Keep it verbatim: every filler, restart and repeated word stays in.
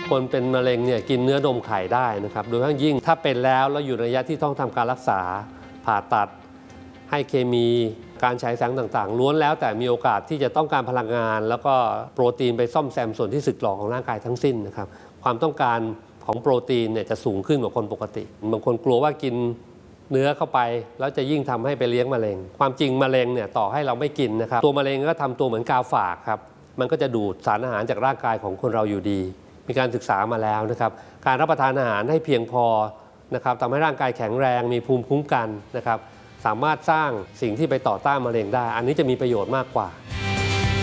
คนเป็นมะเร็งเนี่ยกินเนื้อนมไข่ได้นะครับโดยเฉพาะยิ่งถ้าเป็นแล้วแล้วอยู่ในระยะที่ต้องทำการรักษาผ่าตัดให้เคมีการฉายแสงต่างๆล้วนแล้วแต่มีโอกาสที่จะต้องการพลังงานแล้วก็โปรตีนไปซ่อมแซมส่วนที่สึกหรอของร่างกายทั้งสิ้นนะครับความต้องการของโปรตีนเนี่ยจะสูงขึ้นกว่าคนปกติบางคนกลัวว่ากินเนื้อเข้าไปแล้วจะยิ่งทำให้ไปเลี้ยงมะเร็งความจริงมะเร็งเนี่ยต่อให้เราไม่กินนะครับตัวมะเร็งก็ทำตัวเหมือนกาวฝากครับมันก็จะดูดสารอาหารจากร่างกายของคนเราอยู่ดีมีการศึกษามาแล้วนะครับการรับประทานอาหารให้เพียงพอนะครับทำให้ร่างกายแข็งแรงมีภูมิคุ้มกันนะครับสามารถสร้างสิ่งที่ไปต่อต้านมะเร็งได้อันนี้จะมีประโยชน์มากกว่า